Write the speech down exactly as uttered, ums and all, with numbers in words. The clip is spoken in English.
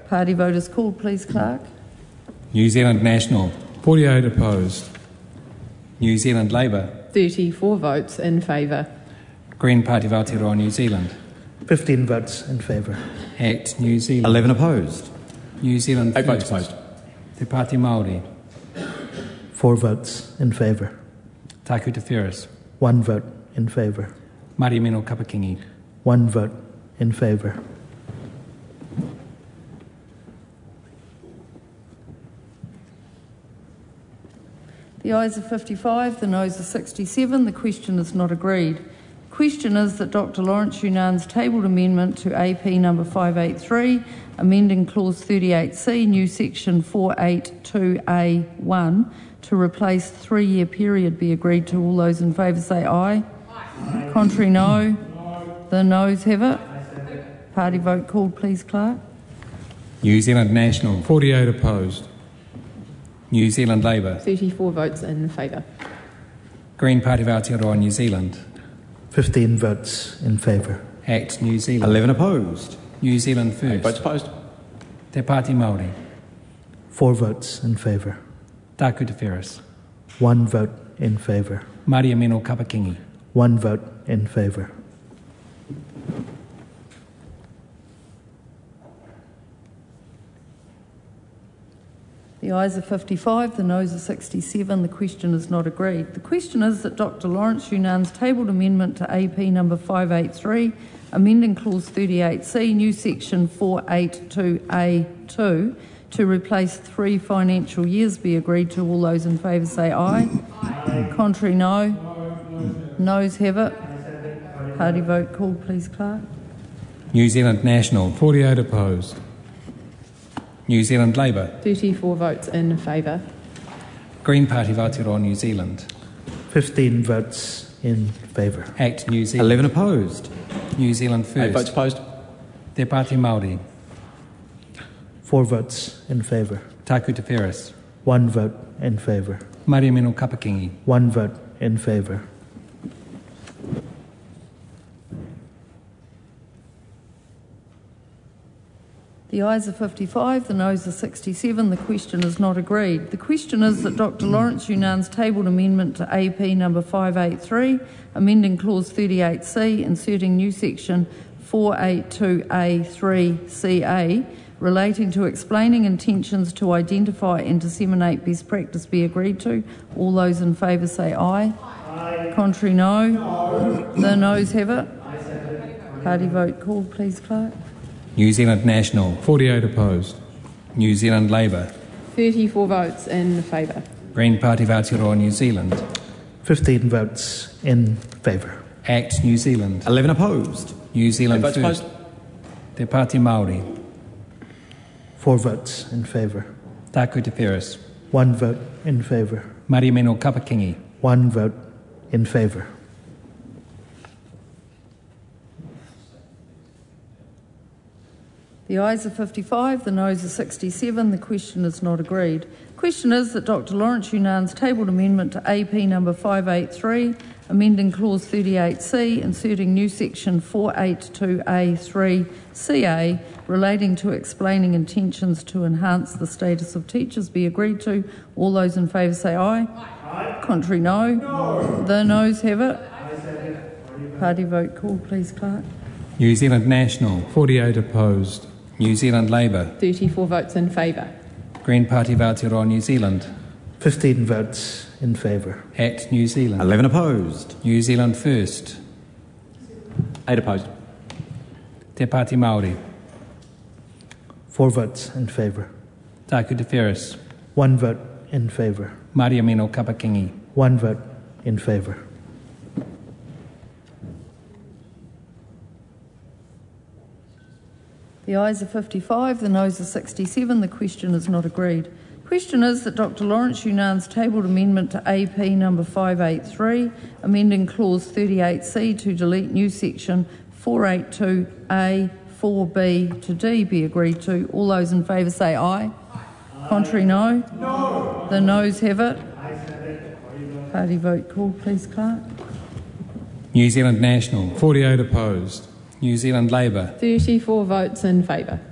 Party vote is called, please, Clerk. New Zealand National. forty-eight opposed. New Zealand Labour. thirty-four votes in favour. Green Party of Aotearoa New Zealand. fifteen votes in favour. Act New Zealand. eleven opposed. New Zealand eight First. votes opposed. Te Pāti Māori. four votes in favour. Taku Te Whereas. one vote in favour. Mari Mino Kapakingi. one vote in favour. The ayes are fifty-five, the noes are sixty-seven. The question is not agreed. The question is that Doctor Lawrence Yunan's tabled amendment to A P number five eighty-three, amending clause thirty-eight C, new section four eighty-two A one, to replace three-year period be agreed to. All those in favour say aye. Aye. Contrary, no. no. The noes have it. Party vote called, please, Clerk. New Zealand National. forty-eight opposed. New Zealand Labour. thirty-four votes in favour. Green Party of Aotearoa New Zealand. fifteen votes in favour. Act New Zealand. eleven opposed. New Zealand eight First. votes opposed. Te Pāti Māori. four votes in favour. Taku Te Whereas. one vote in favour. Mari Mino Kapakingi. one vote in favour. The ayes are fifty-five, the noes are sixty-seven. The question is not agreed. The question is that Doctor Lawrence Yunan's tabled amendment to A P number five eighty-three, amending clause thirty-eight C, new section four eighty-two A two, to replace three financial years be agreed to. All those in favour say aye. Aye. Contrary, no. Noes have it. Party vote called, please, Clerk. New Zealand National. forty-eight opposed. New Zealand Labour. thirty-four votes in favour. Green Party of Aotearoa New Zealand. fifteen votes in favour. Act New Zealand. eleven opposed. New Zealand First. eight votes opposed. Te Pāti Māori. four votes in favour. Taku Te Whereas. one vote in favour. Mari Mino Kapakingi. one vote in favour. The ayes are fifty-five, the noes are sixty-seven. The question is not agreed. The question is that Doctor Lawrence Yunan's tabled amendment to A P number five eighty-three, amending clause thirty-eight C, inserting new section four eighty-two A three C A, relating to explaining intentions to identify and disseminate best practice be agreed to. All those in favour say aye. Aye. Contrary, no. no. The noes have it. Party vote called, please, Clerk. New Zealand National. forty-eight opposed. New Zealand Labour. thirty-four votes in favour. Green Party of Aotearoa New Zealand. fifteen votes in favour. Act New Zealand. eleven opposed. New Zealand eight votes First. opposed. Te Pāti Māori. four votes in favour. Taku Te Whereas. one vote in favour. Mari Mino Kapakingi. one vote in favour. The ayes are fifty-five, the noes are sixty-seven. The question is not agreed. The question is that Doctor Lawrence Yunan's tabled amendment to A P number five eighty-three, amending clause thirty-eight C, inserting new section four eighty-two A three C A, relating to explaining intentions to enhance the status of teachers be agreed to. All those in favour say aye. Aye. Contrary, no. no. The noes have it. Party vote called, please, Clerk. New Zealand National. forty-eight opposed. New Zealand Labour. thirty-four votes in favour. Green Party of Aotearoa New Zealand. fifteen votes in favour. Act New Zealand. eleven opposed. New Zealand First. eight opposed. Te Pāti Māori. four votes in favour. Taku Te Whereas. one vote in favour. Mari Mino Kapakingi. one vote in favour. The ayes are fifty-five, the noes are sixty-seven. The question is not agreed. The question is that Doctor Lawrence Yunan's tabled amendment to A P number five eighty-three, amending clause thirty-eight C to delete new section four eighty-two A four B to D be agreed to. All those in favour say aye. Aye. Contrary, no. No. The noes have it. Party vote called, please, Clerk. New Zealand National. forty-eight opposed. New Zealand Labour. thirty-four votes in favour.